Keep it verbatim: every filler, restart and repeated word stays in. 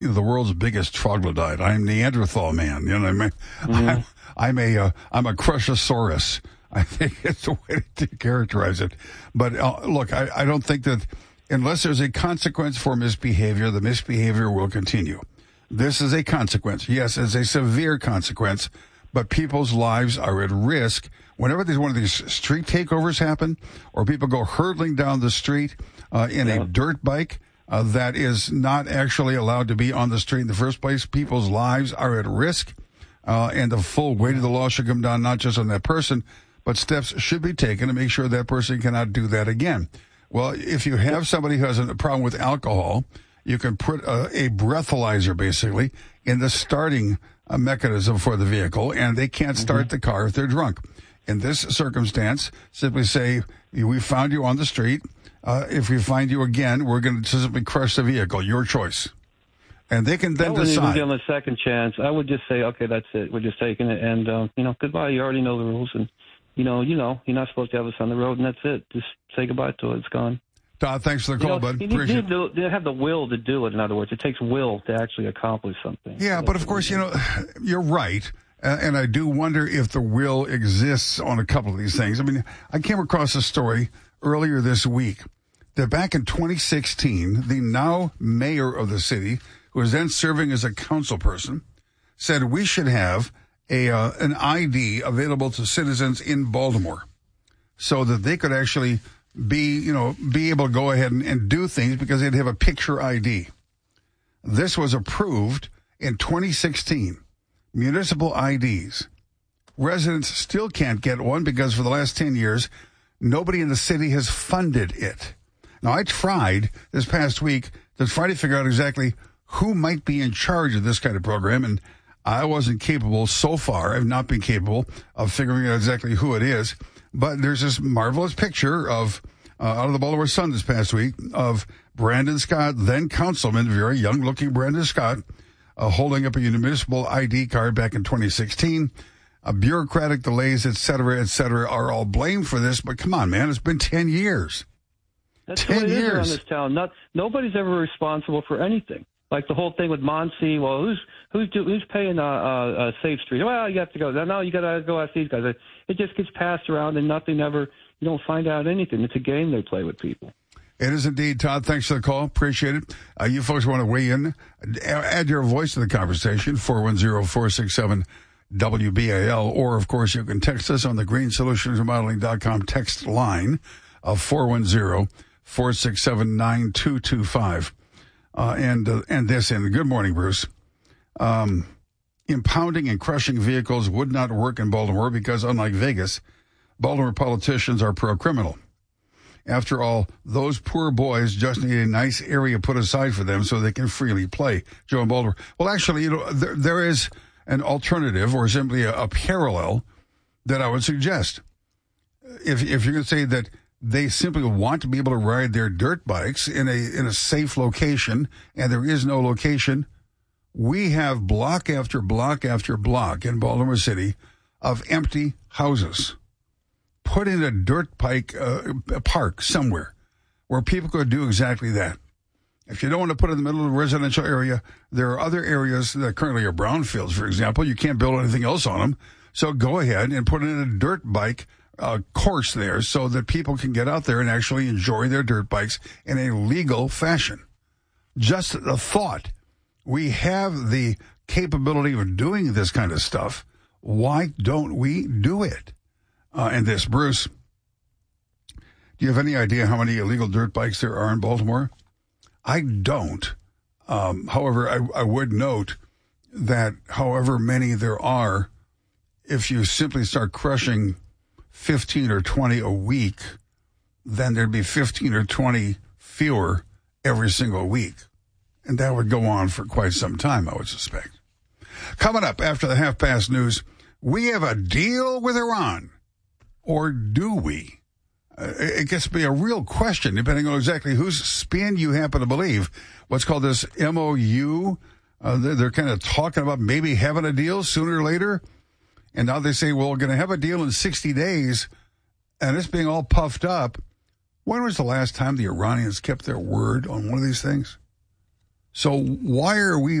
you know, the world's biggest troglodyte. I'm Neanderthal man. You know what I mean? Mm-hmm. I'm, I'm a uh, I'm a Crushosaurus. I think it's the way to characterize it. But uh, look, I, I don't think that unless there's a consequence for misbehavior, the misbehavior will continue. This is a consequence. Yes, it's a severe consequence, but people's lives are at risk. Whenever there's one of these street takeovers happen, or people go hurtling down the street uh, in yeah. a dirt bike uh, that is not actually allowed to be on the street in the first place, people's lives are at risk, uh, and the full weight of the law should come down not just on that person, but steps should be taken to make sure that person cannot do that again. Well, if you have somebody who has a problem with alcohol, you can put a, a breathalyzer, basically, in the starting uh, mechanism for the vehicle, and they can't start mm-hmm. the car if they're drunk. In this circumstance, simply say, we found you on the street. Uh, if we find you again, we're going to simply crush the vehicle. Your choice. And they can then I wouldn't decide. even give them a second chance. I would just say, okay, that's it. We're just taking it, and, uh, you know, goodbye. You already know the rules, and, you know, you know, you're not supposed to have us on the road, and that's it. Just say goodbye to it. It's gone. Todd, thanks for the call, you know, bud. You Appreciate need to, to have the will to do it, in other words. It takes will to actually accomplish something. Yeah, so but of course, you know, you're right. Uh, and I do wonder if the will exists on a couple of these things. I mean, I came across a story earlier this week that back in twenty sixteen, the now mayor of the city, who was then serving as a council person, said we should have a uh, an I D available to citizens in Baltimore so that they could actually be, you know, be able to go ahead and, and do things because they'd have a picture I D. This was approved in twenty sixteen. Municipal I Ds. Residents still can't get one because for the last ten years, nobody in the city has funded it. Now, I tried this past week to try to figure out exactly who might be in charge of this kind of program, and I wasn't capable so far. I've not been capable of figuring out exactly who it is. But there's this marvelous picture of, uh, out of the Baltimore Sun this past week, of Brandon Scott, then councilman, very young-looking Brandon Scott, uh, holding up a municipal I D card back in twenty sixteen. Uh, bureaucratic delays, et cetera, et cetera, are all blamed for this. But come on, man, it's been ten years. That's ten what it is years. around this town. Not, nobody's ever responsible for anything. Like the whole thing with Muncie. Well, who's who's do, who's paying uh, uh, uh, Safe Street? Well, you have to go. No, you got to go ask these guys. It just gets passed around, and nothing ever. You don't find out anything. It's a game they play with people. It is indeed, Todd. Thanks for the call. Appreciate it. Uh, you folks want to weigh in, add your voice to the conversation, four one zero, four six seven, W B A L, or, of course, you can text us on the green solutions remodeling dot com text line of four one zero, four six seven, nine two two five. Uh, and, uh, and this in. Good morning, Bruce. Um, impounding and crushing vehicles would not work in Baltimore because, unlike Vegas, Baltimore politicians are pro-criminal. After all, those poor boys just need a nice area put aside for them so they can freely play. Joe in Baltimore. Well, actually, you know, there, there is an alternative or simply a, a parallel that I would suggest. If, if you're going to say that they simply want to be able to ride their dirt bikes in a in a safe location, and there is no location, we have block after block after block in Baltimore City of empty houses. Put in a dirt bike uh, park somewhere where people could do exactly that. If you don't want to put it in the middle of a residential area, there are other areas that currently are brownfields, for example. You can't build anything else on them. So go ahead and put in a dirt bike uh, course there so that people can get out there and actually enjoy their dirt bikes in a legal fashion. Just a thought. We have the capability of doing this kind of stuff. Why don't we do it? Uh, and this, Bruce, do you have any idea how many illegal dirt bikes there are in Baltimore? I don't. Um, however, I, I would note that however many there are, if you simply start crushing fifteen or twenty a week, then there'd be fifteen or twenty fewer every single week. And that would go on for quite some time, I would suspect. Coming up after the half-past news, we have a deal with Iran. Or do we? Uh, it gets to be a real question, depending on exactly whose spin you happen to believe. What's called this M O U. Uh, they're, they're kind of talking about maybe having a deal sooner or later. And now they say, well, we're going to have a deal in sixty days. And it's being all puffed up. When was the last time the Iranians kept their word on one of these things? So why are we